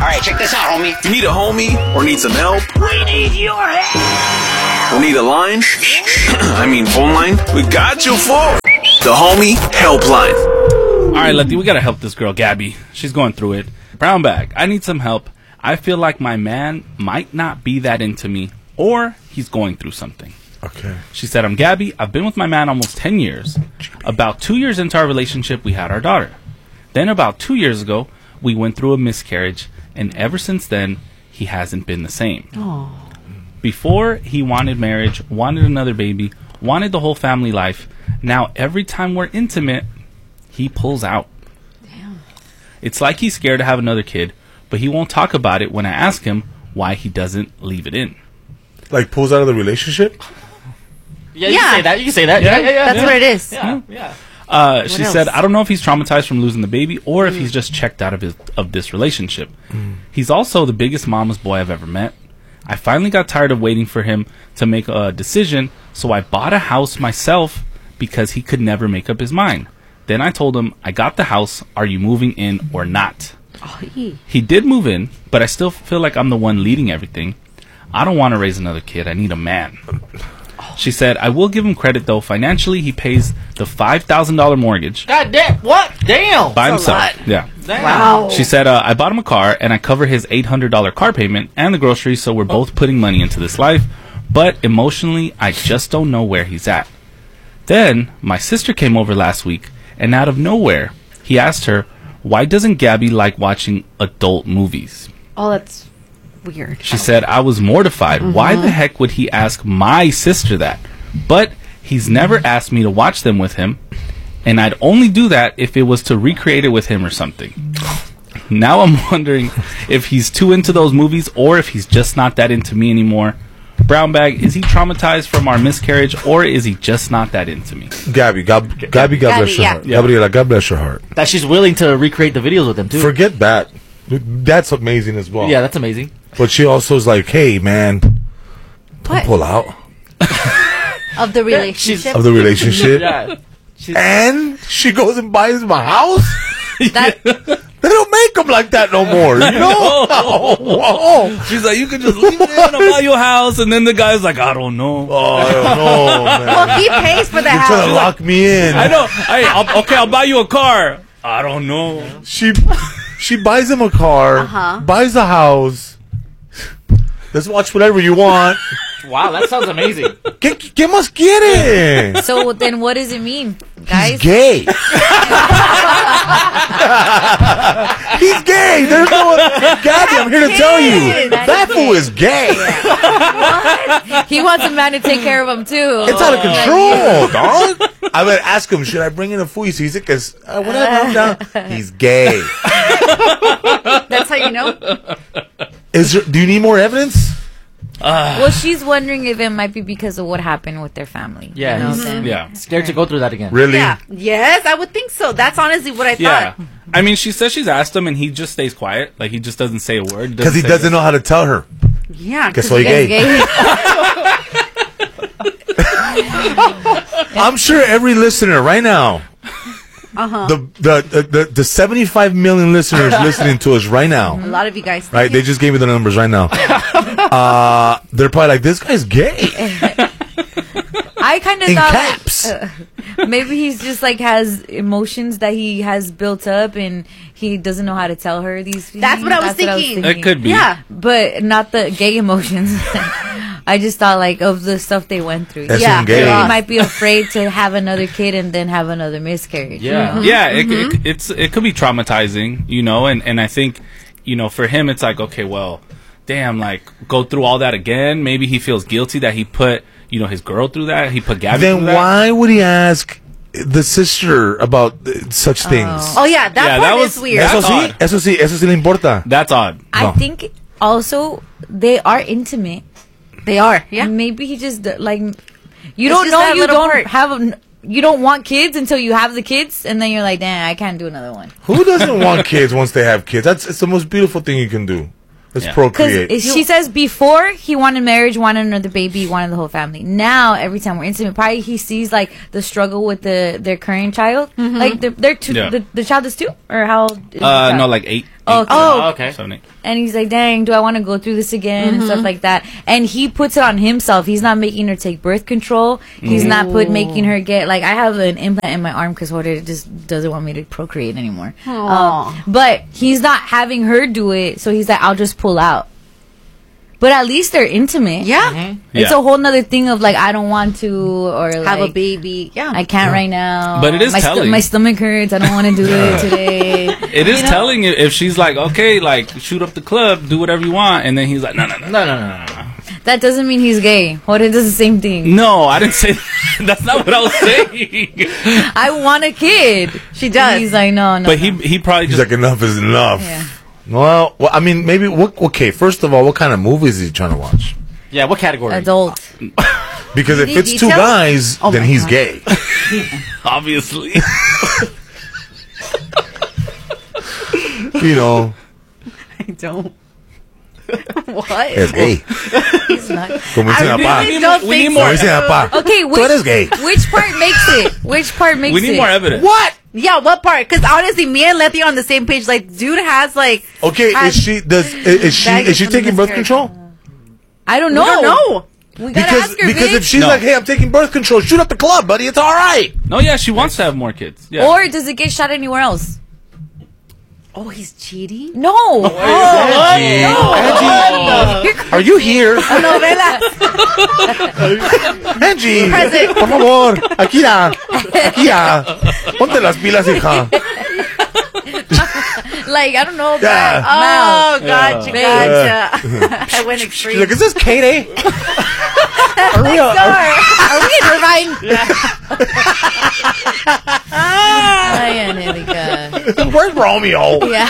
right, check this out, homie. You need a homie or need some help? We need your help. Or need a line? I mean phone line? We got you for the Homie Helpline. All right, Letty, we got to help this girl, Gabby. She's going through it. Brown bag, I need some help. I feel like my man might not be that into me, or he's going through something. Okay. She said, I'm Gabby. I've been with my man almost 10 years. About 2 years into our relationship, we had our daughter. Then about 2 years ago, we went through a miscarriage, and ever since then, he hasn't been the same. Aww. Before, he wanted marriage, wanted another baby, wanted the whole family life. Now, every time we're intimate, he pulls out. Damn. It's like he's scared to have another kid, but he won't talk about it when I ask him why he doesn't leave it in. Like pulls out of the relationship? Yeah, you can say that. You can say that. Yeah. That's what it is. Yeah. She else? said, I don't know if he's traumatized from losing the baby or if he's just checked out of this relationship. He's also the biggest mama's boy I've ever met. I finally got tired of waiting for him to make a decision, so I bought a house myself because he could never make up his mind. Then I told him, I got the house. Are you moving in or not? He did move in, but I still feel like I'm the one leading everything. I don't want to raise another kid. I need a man. She said, I will give him credit, though. Financially, he pays the $5,000 mortgage. God damn. What? Damn. By That's himself. a lot. Yeah. Damn. Wow. She said, I bought him a car, and I cover his $800 car payment and the groceries, so we're both putting money into this life. But emotionally, I just don't know where he's at. Then, my sister came over last week, and out of nowhere, he asked her, why doesn't Gabby like watching adult movies? Oh, that's weird. She said, I was mortified. Why the heck would he ask my sister that? But he's never asked me to watch them with him, and I'd only do that if it was to recreate it with him or something. Now I'm wondering if he's too into those movies or if he's just not that into me anymore. Brown bag, is he traumatized from our miscarriage or is he just not that into me? Gabby, God bless your heart. Yeah. Gabriela, God bless your heart. That she's willing to recreate the videos with him, too. Forget that. That's amazing as well. Yeah, that's amazing. But she also is like, hey, man, don't pull out Of the relationship? of the relationship. Yeah. And she goes and buys him a house? That, They don't make them like that no more, you know? Oh, She's like, you could just leave it and I'll buy you a house. And then the guy's like, I don't know. I don't know, man. well, he pays for the You're trying to house. lock me in. I know. Hey, I'll buy you a car. I don't know. She buys him a car, buys a house. Let's watch whatever you want. Wow, that sounds amazing. ¿Qué más quiere? So then what does it mean, He's guys? gay. He's gay. There's no Gabby, I'm here to tell you. That fool is gay. He wants a man to take care of him, too. It's out of control, dog. I would ask him, should I bring in a fool? He sees it because whatever, I'm down. He's gay. That's how you know? Do you need more evidence? Well, she's wondering if it might be because of what happened with their family. Yeah, You know, he's then- scared to go through that again. Really? Yeah. Yes, I would think so. That's honestly what I Yeah. thought. I mean, she says she's asked him and he just stays quiet. Like, he just doesn't say a word. Because he say doesn't know how to tell her. Yeah. Guess what, Yes, gay. I'm sure every listener right now, the 75 million listeners listening to us right now, A lot of you guys. right? They just gave me the numbers right now. They're probably like, this guy's gay. I kind of In thought caps. maybe he's just like has emotions that he has built up and he doesn't know how to tell her these feelings. That's what I was thinking. It could be. Yeah. But not the gay emotions. I just thought like of the stuff they went through. That's Yeah, in gay. he might be afraid to have another kid and then have another miscarriage. Yeah. Yeah, it could be traumatizing, you know, and I think, you know, for him it's like, okay, well, damn, like go through all that again. Maybe he feels guilty that he put, you know, his girl through that. He put Gabby through Then that. why would he ask the sister about such things? Oh, yeah. That part is weird. that's Eso odd. sí le importa. That's odd. I No. think also they are intimate. They are. Yeah. And maybe he just like you It's don't just know that you little don't part. have you don't want kids until you have the kids and then you're like, damn, I can't do another one. Who doesn't want kids once they have kids? It's the most beautiful thing you can do. Let's Yeah. procreate. Because she says before he wanted marriage, wanted another baby, wanted the whole family. Now every time we're intimate, probably he sees like the struggle with their current child. Like they're two. Yeah. The child is 2 or how old is the child? No, like 8. Oh, okay. Oh, okay. 7, 8. And he's like, dang, do I want to go through this again and stuff like that? And he puts it on himself. He's not making her take birth control. He's not making her get like, I have an implant in my arm because Jorge just doesn't want me to procreate anymore. But he's not having her do it, so he's like, I'll just pull out. But at least they're intimate. Yeah. It's a whole nother thing of like, I don't want to, or like, Have a baby. Yeah. I can't right now. But it is my telling. my stomach hurts. I don't want to do it today. It is telling if she's like, okay, like, shoot up the club, do whatever you want. And then he's like, no. No. That doesn't mean he's gay. Jorge does the same thing. No, I didn't say that's not what I was saying. I want a kid. She does. And he's like, no. But he probably He's just. like, enough is enough. Yeah. Well, I mean, maybe. Okay, first of all, what kind of movies is he trying to watch? Yeah, what category? Adult. Because if need it's 2 details? guys, Oh then my he's God. gay. Obviously. You know, I don't. What? es gay. He's not. Como dice mi papá. really don't we need think more. Como dice mi papá. Okay, Tú eres gay. which part makes it? Which part makes We need it? more evidence. What? Yeah, what part? Because honestly, me and Letty are on the same page. Like, dude has like. Okay, has is she baggage from taking birth miscarriage. control? I don't We know. don't know. We gotta ask her, Because Vic. if she's No. like, hey, I'm taking birth control, shoot up the club, buddy. It's all right. No, yeah, she wants to have more kids. Yeah. Or does it get shot anywhere else? Oh, he's cheating? No. Angie, are you here? Novela. Angie, Present. por favor, Akira, ponte las pilas, hija. Like, I don't know. Yeah. Oh, gotcha, Yeah. gotcha. I went She's extreme. like, is this Katie? Are we? Are we in Irvine? Ay, Angelica. Where's Romeo? Yeah.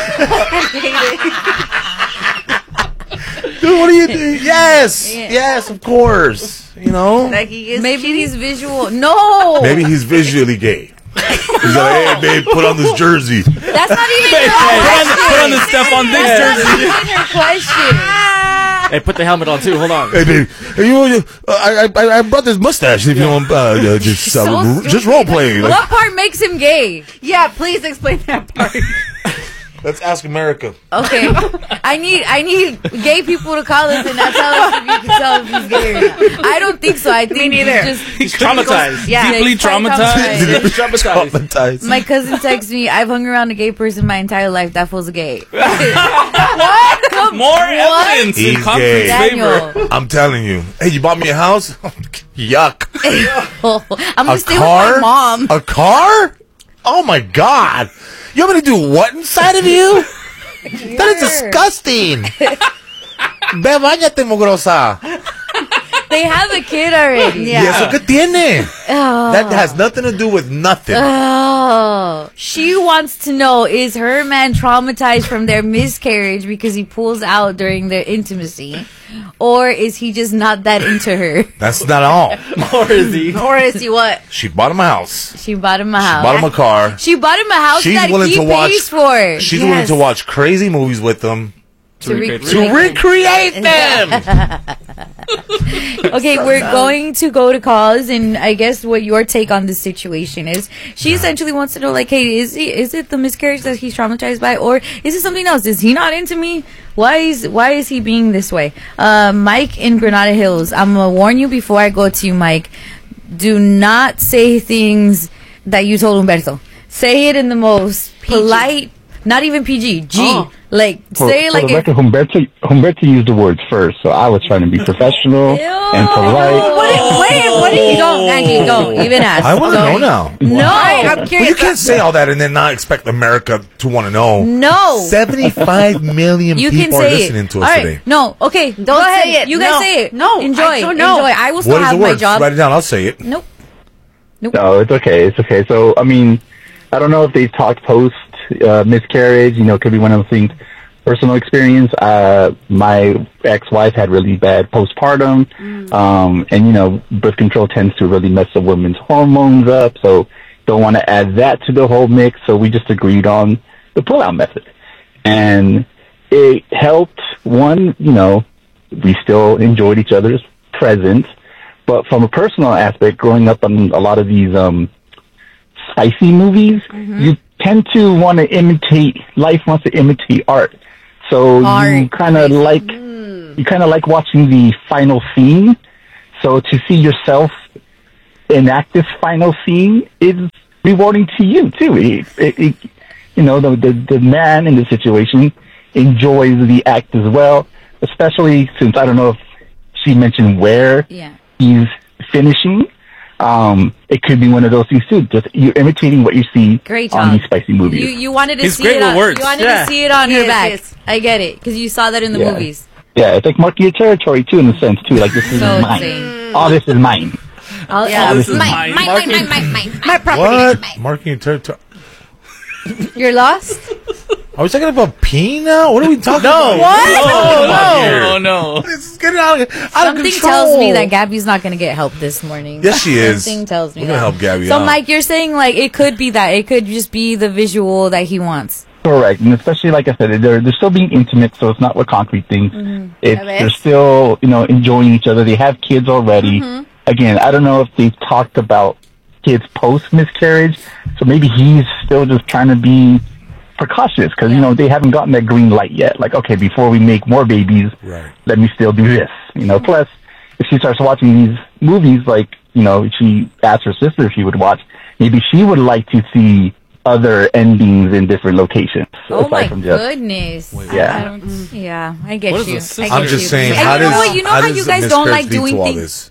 Dude, what do you do? Yes, of course. You know, Like he is Maybe cheating? he's visual. No. maybe he's visually gay. He's like, hey, babe, put on this jersey. That's not even her Put on the stuff on this That's jersey. not even her question. Hey, put the helmet on too. Hold on. Hey, babe, I brought this mustache. If you want, just role play. Like, What part makes him gay? Yeah, please explain that part. let's ask America. Okay. I need gay people to call us and not tell us if you can tell if he's gay or not. I don't think so. I think neither. He's traumatized. Yeah. Deeply he's probably traumatized. He's traumatized. Traumatized. My cousin texts me, I've hung around a gay person my entire life. That fool's gay. More evidence in He's concrete gay. favor. Daniel. I'm telling you. Hey, you bought me a house? Yuck. I'm gonna A stay car? with my mom. A car? Oh my God. You want me to do what inside of you? That is disgusting. Ve, bañate, mugrosa. They have a kid already. ¿Y eso qué tiene? That has nothing to do with nothing. Oh, she wants to know, is her man traumatized from their miscarriage because he pulls out during their intimacy? Or is he just not that into her? That's not all. Or is he? Or is he what? She bought him a house. She bought him a house. Bought him a car. She bought him a house She's that willing he to watch. pays for. She's willing to watch crazy movies with him. To Recreate them. Okay, we're going to go to calls, and I guess what your take on this situation is. She essentially wants to know, like, hey, is it the miscarriage that he's traumatized by, or is it something else? Is he not into me? Why is he being this way? Mike in Granada Hills, I'm gonna warn you before I go to you, Mike. Do not say things that you told Humberto. Say it in the most polite, not even PG, G. Like, say it like for the record, Humberto used the words first, so I was trying to be professional and polite. What did you don't, Angie, don't even ask. I want to know Don't. now. No, I'm Well, curious. you can't say all that and then not expect America to want to know. No. 75 million You can people are say listening it. to All us right. today. No. Okay. Don't go ahead. say it. You guys No. say it. No, Enjoy. I don't know. Enjoy. I will still What is have the my word? job. Write it down. I'll say it. Nope. No, it's okay. It's okay. So, I mean, I don't know if they've talked post miscarriage. You know, it could be one of those things. Personal experience. My ex-wife had really bad postpartum, and you know, birth control tends to really mess a woman's hormones up. So, don't want to add that to the whole mix. So, we just agreed on the pull-out method, and it helped one, we still enjoyed each other's presence, but from a personal aspect, growing up on a lot of these spicy movies, you tend to want to imitate. Life wants to imitate art, so you kind of like watching the final scene. So to see yourself enact this final scene is rewarding to you too. The man in the situation enjoys the act as well, especially since I don't know if she mentioned where he's finishing. It could be one of those things too. Just you're imitating what you see on these spicy movies. You wanted to He's see great it. with words. You wanted to see it on her back. Yes. I get it because you saw that in the movies. Yeah, it's like marking your territory too, in a sense too. Like this is So mine. insane. All this is mine. This is mine. My property. What? Marking your territory. You're lost. Are we talking about pee now? What are we talking about? Oh no! This is getting out of Something control. tells me that Gabby's not going to get help this morning. Yes, she is. Something tells me We're that. gonna help Gabby So, out. Mike, you're saying like it could be that it could just be the visual that he wants. Correct, and especially like I said, they're still being intimate, so it's not with concrete things. They're still enjoying each other. They have kids already. Again, I don't know if they've talked about kids post miscarriage, so maybe he's still just trying to be precautious because they haven't gotten that green light yet. Like, okay, before we make more babies, let me still do this. Plus, if she starts watching these movies, like she asked her sister if she would watch, maybe she would like to see other endings in different locations. Oh my aside from just, goodness! Yeah. I get What is you. this? I get I'm just you. saying, And how you know does what? You know how how does you the guys don't like miscarriage lead doing to all things. this?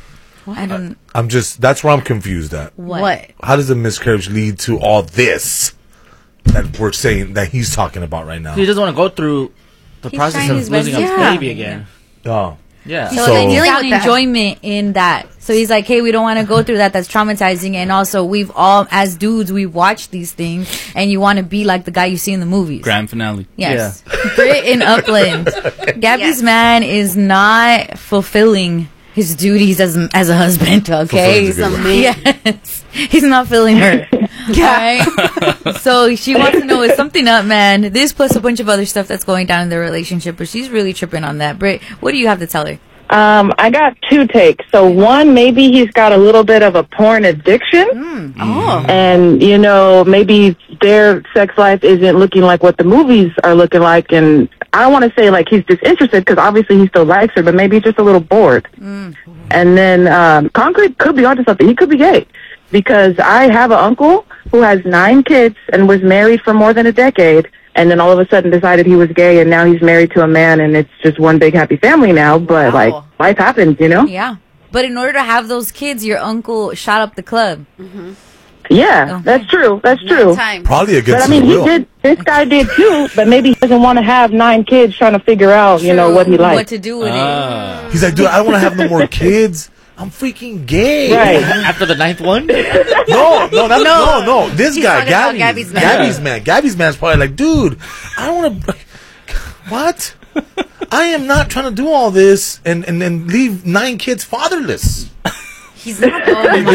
I don't. I'm just that's where I'm confused at. What? How does the miscarriage lead to all this that we're saying that he's talking about right now? He doesn't want to go through the He's process trying of his best. losing his Yeah. baby again. Oh, Yeah. So, So- then he's Dealing found with that. enjoyment in that. So he's like, hey, we don't want to go through that. That's traumatizing. And also, we've all, as dudes, we watch these things, and you want to be like the guy you see in the movies. Grand finale. Yes. Britt in Upland. Gabby's man is not fulfilling his duties as a husband, okay? Fulfilling's a good word. Yes. He's not filling her. Alright? So she wants to know, is something up, man? This plus a bunch of other stuff that's going down in their relationship, but she's really tripping on that. Britt, what do you have to tell her? I got two takes. So one, maybe he's got a little bit of a porn addiction. And, maybe their sex life isn't looking like what the movies are looking like. And I don't want to say like he's disinterested because obviously he still likes her, but maybe he's just a little bored. And then Concrete could be onto something. He could be gay because I have an uncle who has 9 kids and was married for more than a decade. And then all of a sudden decided he was gay, and now he's married to a man, and it's just one big happy family now. But like life happens, Yeah. But in order to have those kids, your uncle shot up the club. Yeah, that's true. That's true. probably But against I mean, his he will. did. This guy did too. But maybe he doesn't want to have 9 kids trying to figure out, what he likes. What to do with it. He's like, dude, I don't want to have no more kids. I'm freaking gay. Right. After the 9th one? No. This guy, talking about Gabby's Gabby's man. Gabby's man's probably like, dude, I don't want to. What? I am not trying to do all this and leave 9 kids fatherless. He's not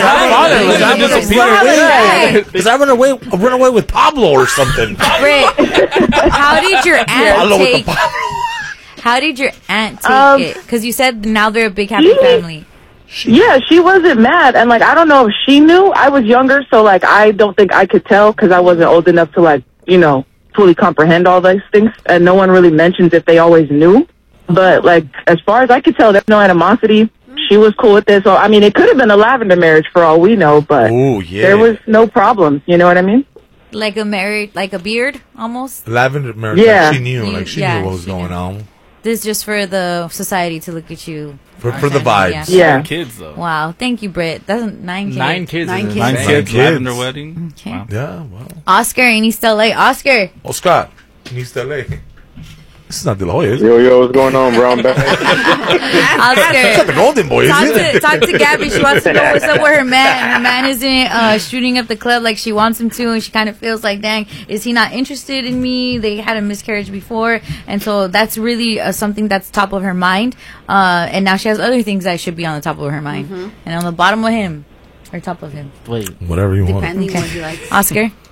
Because I run away with Pablo or something. Britt, how did your Pablo aunt with take? the Pablo. How did your aunt take it? Because you said now they're a big happy family. Yeah, she wasn't mad, and like I don't know if she knew. I was younger, so like I don't think I could tell because I wasn't old enough to like fully comprehend all these things. And no one really mentions if they always knew. But like as far as I could tell, there's no animosity. She was cool with this. So I mean, it could have been a lavender marriage for all we know, but there was no problems. You know what I mean? Like a beard, almost. Lavender marriage. Yeah. Like she knew what was she going knew. on. This is just for the society to look at you. For Our the family, vibes. Yeah. Kids though. Wow. Thank you, Britt. That's 9 kids. 9 kids. Nine is kids. insane. 9 kids. kids. Lavender wedding. Okay. Wow. Yeah, well. Oscar in East LA. Oscar. Oh, Scott, in East LA. This is not De La Hoya, is it? Yo, what's going on, Brown Bag? It's not the Oscar. Golden Boy, is it? Talk to Gabby. She wants to know what's up with her man. Her man isn't shooting up the club like she wants him to, and she kind of feels like, dang, is he not interested in me? They had a miscarriage before, and so that's really something that's top of her mind. And now she has other things that should be on the top of her mind, and on the bottom of him, or top of him. Wait. Whatever you want. Depending on what you like. Oscar.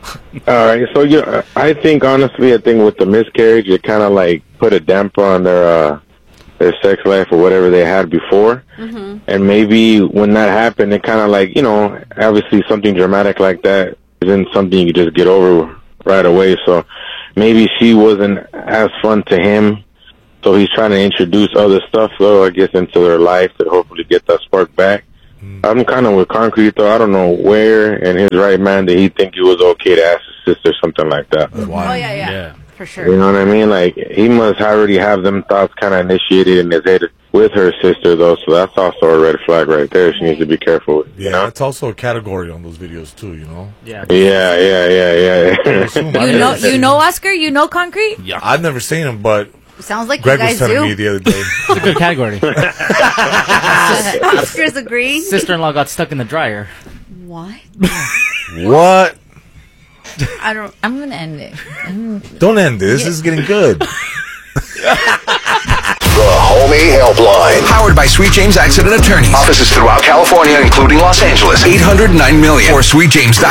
All right, so I think honestly, with the miscarriage, it kind of like put a damper on their sex life or whatever they had before, and maybe when that happened, it kind of like obviously something dramatic like that isn't something you just get over right away. So maybe she wasn't as fun to him, so he's trying to introduce other stuff, though, I guess, into their life to hopefully get that spark back. I'm kind of with Concrete, though. I don't know where in his right mind did he think it was okay to ask his sister something like that. Oh, yeah. For sure. You know what I mean? Like, he must already have them thoughts kind of initiated in his head with her sister, though, so that's also a red flag right there. She needs to be careful with, Yeah, that's also a category on those videos, too, Yeah. You know Oscar? You know Concrete? Yeah. I've never seen him, but sounds like Greg you was guys telling do. me the other day. It's a good category. Oscar's agreeing. Sister-in-law got stuck in the dryer. What? What? I'm gonna end it. Don't end this. This is getting good. The Homie Helpline. Powered by Sweet James Accident Attorneys. Offices throughout California, including Los Angeles. 800-9 million or sweetjames.com.